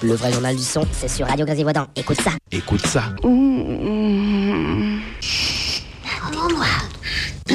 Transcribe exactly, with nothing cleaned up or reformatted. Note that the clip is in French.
Le vrai journal du son, c'est sur Radio Grésivaudan. Écoute ça. Écoute ça. Mmh, mmh.